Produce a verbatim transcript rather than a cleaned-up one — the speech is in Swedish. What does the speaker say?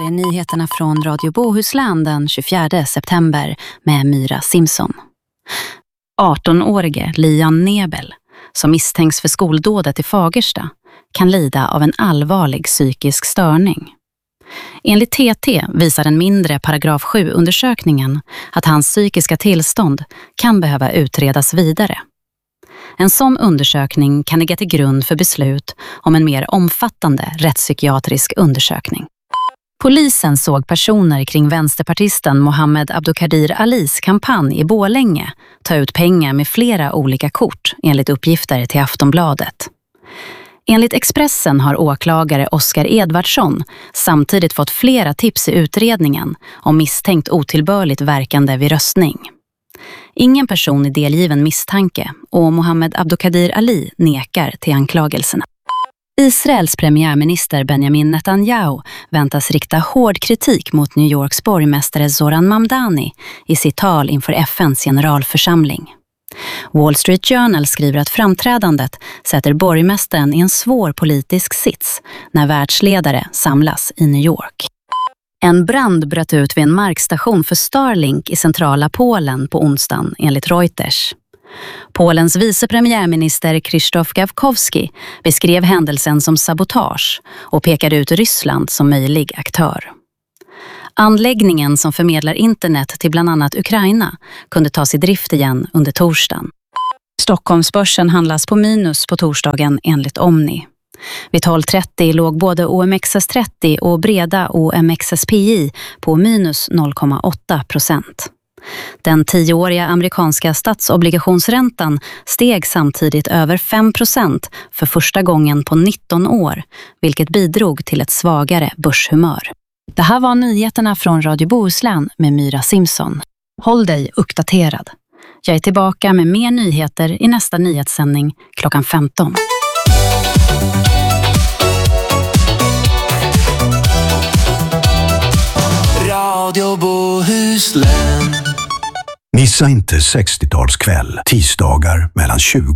är nyheterna från Radio Bohuslän den tjugofjärde september med Myra Simson. arton-årige Lian Nebel, som misstänks för skoldådet i Fagersta, kan lida av en allvarlig psykisk störning. Enligt T T visar den mindre paragraf sju-undersökningen att hans psykiska tillstånd kan behöva utredas vidare. En sån undersökning kan ligga till grund för beslut om en mer omfattande rättspsykiatrisk undersökning. Polisen såg personer kring vänsterpartisten Mohammed Abdulkadir Alis kampanj i Borlänge ta ut pengar med flera olika kort, enligt uppgifter till Aftonbladet. Enligt Expressen har åklagare Oskar Edvardsson samtidigt fått flera tips i utredningen om misstänkt otillbörligt verkande vid röstning. Ingen person är delgiven misstanke och Mohammed Abdulkadir Ali nekar till anklagelserna. Israels premiärminister Benjamin Netanyahu väntas rikta hård kritik mot New Yorks borgmästare Zoran Mamdani i sitt tal inför F N:s generalförsamling. Wall Street Journal skriver att framträdandet sätter borgmästaren i en svår politisk sits när världsledare samlas i New York. En brand bröt ut vid en markstation för Starlink i centrala Polen på onsdagen, enligt Reuters. Polens vicepremiärminister Krzysztof Gawkowski beskrev händelsen som sabotage och pekade ut Ryssland som möjlig aktör. Anläggningen som förmedlar internet till bland annat Ukraina kunde tas i drift igen under torsdagen. Stockholmsbörsen handlas på minus på torsdagen enligt Omni. Vid tolv trettio låg både O M X S trettio och breda O M X S P I på minus noll komma åtta procent. Den tioåriga amerikanska statsobligationsräntan steg samtidigt över fem procent för första gången på nitton år, vilket bidrog till ett svagare börshumör. Det här var nyheterna från Radio Bohuslän med Myra Simson. Håll dig uppdaterad. Jag är tillbaka med mer nyheter i nästa nyhetssändning klockan femton. Radio Bohuslän. Missa inte sextiotalskväll, tisdagar mellan tjugo